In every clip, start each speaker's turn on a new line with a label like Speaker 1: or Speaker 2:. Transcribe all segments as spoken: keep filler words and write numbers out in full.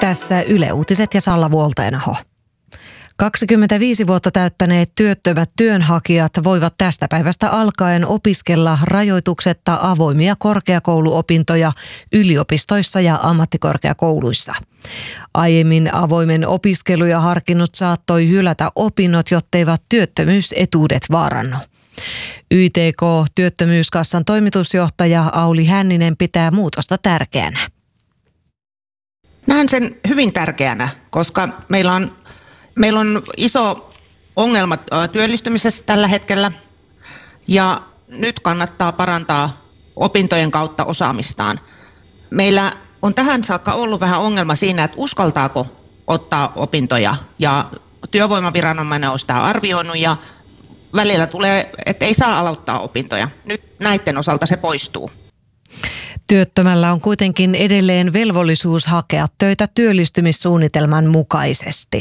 Speaker 1: Tässä Yle Uutiset ja Salla Vuolteenaho. kaksikymmentäviisi vuotta täyttäneet työttömät työnhakijat voivat tästä päivästä alkaen opiskella rajoituksetta avoimia korkeakouluopintoja yliopistoissa ja ammattikorkeakouluissa. Aiemmin avoimen opiskeluja harkinnut saattoi hylätä opinnot, jotteivät työttömyysetuudet vaarannu. Y T K-työttömyyskassan toimitusjohtaja Auli Hänninen pitää muutosta tärkeänä.
Speaker 2: Näen sen hyvin tärkeänä, koska meillä on, meillä on iso ongelma työllistymisessä tällä hetkellä ja nyt kannattaa parantaa opintojen kautta osaamistaan. Meillä on tähän saakka ollut vähän ongelma siinä, että uskaltaako ottaa opintoja ja työvoimaviranomainen on sitä arvioinut ja välillä tulee, että ei saa aloittaa opintoja. Nyt näiden osalta se poistuu.
Speaker 1: Työttömällä on kuitenkin edelleen velvollisuus hakea töitä työllistymissuunnitelman mukaisesti.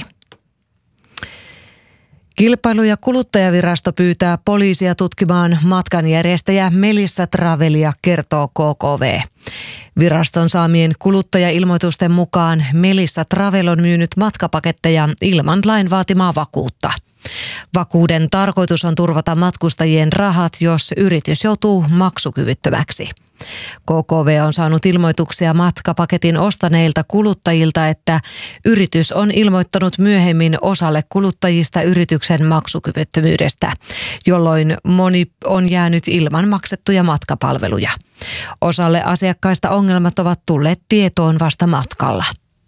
Speaker 1: Kilpailu- ja kuluttajavirasto pyytää poliisia tutkimaan matkanjärjestäjä Melissa Travelia, kertoo K K V. Viraston saamien kuluttajailmoitusten mukaan Melissa Travel on myynyt matkapaketteja ilman lain vaatimaa vakuutta. Vakuuden tarkoitus on turvata matkustajien rahat, jos yritys joutuu maksukyvyttömäksi. K K V on saanut ilmoituksia matkapaketin ostaneilta kuluttajilta, että yritys on ilmoittanut myöhemmin osalle kuluttajista yrityksen maksukyvyttömyydestä, jolloin moni on jäänyt ilman maksettuja matkapalveluja. Osalle asiakkaista ongelmat ovat tulleet tietoon vasta matkalla.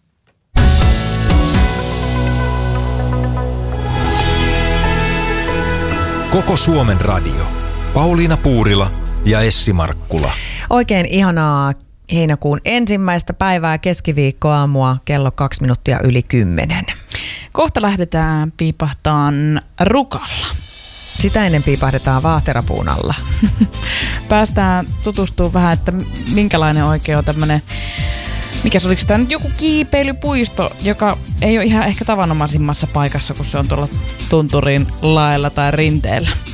Speaker 3: Koko Suomen radio. Pauliina Puurila ja Essi Markkula.
Speaker 4: Oikein ihanaa heinäkuun ensimmäistä päivää keskiviikkoaamua kello kaksi minuuttia yli kymmenen.
Speaker 5: Kohta lähdetään piipahtaan rukalla.
Speaker 4: Sitä ennen piipahdetaan vaahterapuun alla.
Speaker 5: Päästään tutustumaan vähän, että minkälainen oikein on tämmöinen, mikä se oliko tämä nyt joku kiipeilypuisto, joka ei ole ihan ehkä tavanomaisimmassa paikassa, kun se on tuolla tunturin laella tai rinteellä.